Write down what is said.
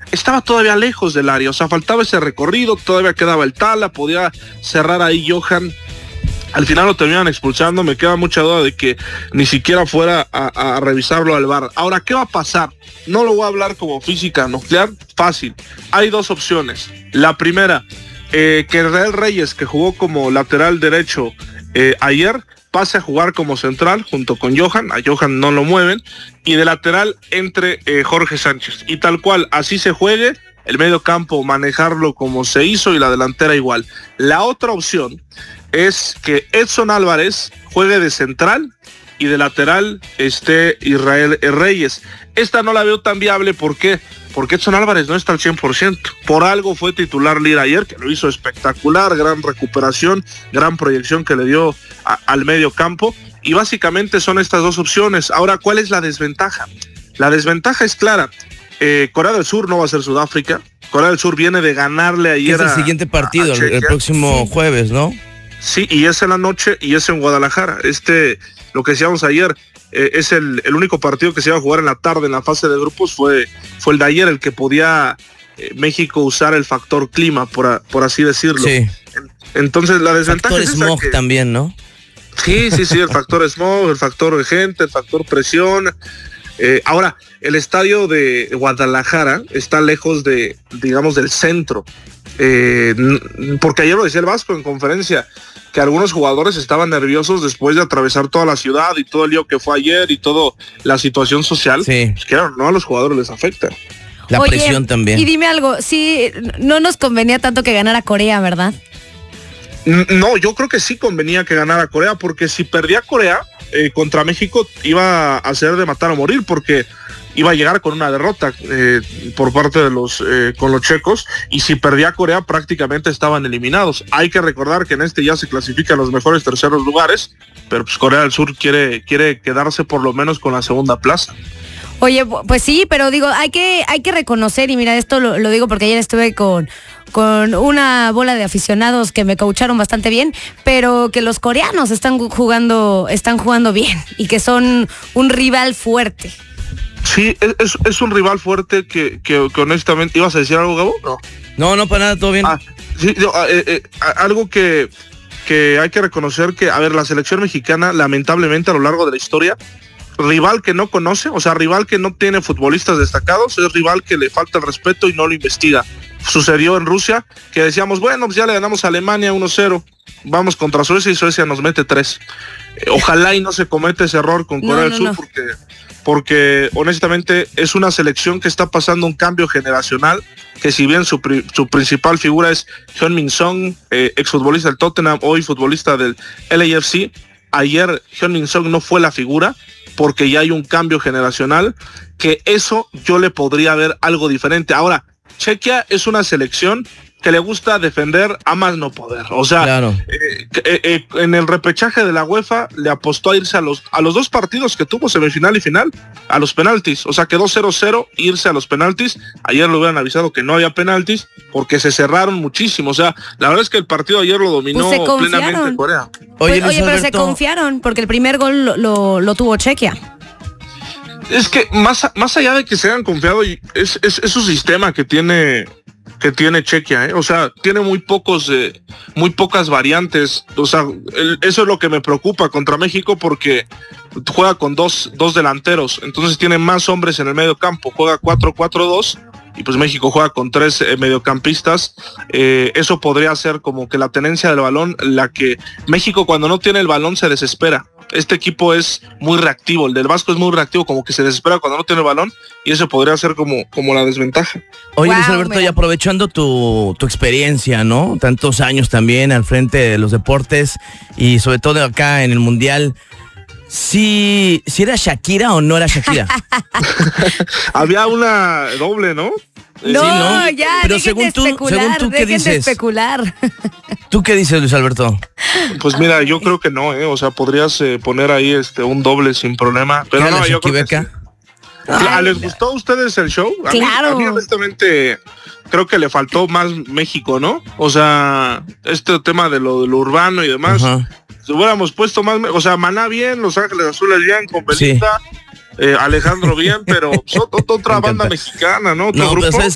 estaba todavía lejos del área, o sea, faltaba ese recorrido, todavía quedaba el Tala, podía cerrar ahí Johan. Al final lo terminan expulsando, me queda mucha duda de que ni siquiera fuera a revisarlo al VAR. Ahora, ¿qué va a pasar? No lo voy a hablar como física nuclear, fácil. Hay dos opciones. La primera, que Israel Reyes, que jugó como lateral derecho ayer, pase a jugar como central junto con Johan. A Johan no lo mueven. Y de lateral entre Jorge Sánchez. Y tal cual, así se juegue, el medio campo manejarlo como se hizo y la delantera igual. La otra opción es que Edson Álvarez juegue de central y de lateral Israel Reyes. Esta no la veo tan viable, ¿por qué? Porque Edson Álvarez no está al 100%. Por algo fue titular Lira ayer, que lo hizo espectacular, gran recuperación, gran proyección que le dio al medio campo, y básicamente son estas dos opciones. Ahora, ¿cuál es la desventaja? La desventaja es clara. Corea del Sur no va a ser Sudáfrica. Corea del Sur viene de ganarle ayer es el siguiente partido, el próximo jueves, ¿no? Sí, y es en la noche y es en Guadalajara. Lo que decíamos ayer, es el único partido que se iba a jugar en la tarde en la fase de grupos, fue el de ayer, el que podía México usar el factor clima, por así decirlo. Sí. Entonces la desventaja factor es smog también, ¿no? Sí, el factor smog, el factor de gente, el factor presión. Ahora, el estadio de Guadalajara está lejos digamos, del centro. Porque ayer lo decía el Vasco en conferencia, que algunos jugadores estaban nerviosos después de atravesar toda la ciudad y todo el lío que fue ayer y toda la situación social. Sí. Pues claro, no a los jugadores les afecta. La presión también. Y dime algo, sí, no nos convenía tanto que ganara Corea, ¿verdad? No, yo creo que sí convenía que ganara Corea, porque si perdía Corea contra México iba a ser de matar o morir, porque iba a llegar con una derrota por parte de con los checos, y si perdía Corea prácticamente estaban eliminados. Hay que recordar que en ya se clasifican los mejores terceros lugares, pero pues Corea del Sur quiere quedarse por lo menos con la segunda plaza. Oye, pues sí, pero digo, hay que reconocer, y mira, esto lo digo porque ayer estuve con una bola de aficionados que me coacharon bastante bien, pero que los coreanos están jugando bien y que son un rival fuerte. Sí, es un rival fuerte que honestamente... ¿Ibas a decir algo, Gabo? No, para nada, todo bien. Sí, algo que hay que reconocer que, a ver, la selección mexicana, lamentablemente a lo largo de la historia, rival que no conoce, o sea, rival que no tiene futbolistas destacados, es rival que le falta el respeto y no lo investiga. Sucedió en Rusia, que decíamos, bueno, pues ya le ganamos a Alemania 1-0, vamos contra Suecia y Suecia nos mete 3. Ojalá y no se cometa ese error con Corea del Sur, porque honestamente es una selección que está pasando un cambio generacional, que si bien su principal figura es Heung-min Son, exfutbolista del Tottenham, hoy futbolista del LAFC, ayer Heung-min Son no fue la figura, porque ya hay un cambio generacional, que eso yo le podría ver algo diferente. Ahora, Chequia es una selección que le gusta defender a más no poder. O sea, claro. En el repechaje de la UEFA le apostó a irse a los 2 partidos que tuvo, semifinal y final, a los penaltis. O sea, quedó 0-0, irse a los penaltis. Ayer le hubieran avisado que no había penaltis porque se cerraron muchísimo. O sea, la verdad es que el partido ayer lo dominó plenamente Corea. Oye, pero se confiaron porque el primer gol lo tuvo Chequia. Es que más allá de que se hayan confiado, es su sistema que tiene Chequia, o sea, tiene muy pocas variantes. O sea, eso es lo que me preocupa contra México, porque juega con dos delanteros, entonces tiene más hombres en el medio campo, juega 4-4-2, y pues México juega con 3 mediocampistas. Eso podría ser como que la tenencia del balón, la que México cuando no tiene el balón se desespera. Este equipo es muy reactivo, el del Vasco es muy reactivo, como que se desespera cuando no tiene el balón, y eso podría ser como la desventaja. Oye, Luis Alberto, y aprovechando tu experiencia, ¿no? Tantos años también al frente de los deportes y sobre todo acá en el Mundial, ¿si era Shakira o no era Shakira? Había una doble, ¿no? No, sí, ¿no? Ya, pero según tú, ¿qué dices? Especular. ¿Tú qué dices, Luis Alberto? Pues mira, yo creo que no, o sea, podrías poner ahí un doble sin problema. Pero no, yo creo que sí. ¿Les gustó a ustedes el show? Claro. A mí honestamente creo que le faltó más México, ¿no? O sea, este tema de lo urbano y demás. Ajá. Si hubiéramos puesto más, o sea, Maná bien, Los Ángeles Azules bien, con Belinda, sí. Alejandro bien, pero otra banda mexicana, ¿no? Otro grupo. Pero ¿sabes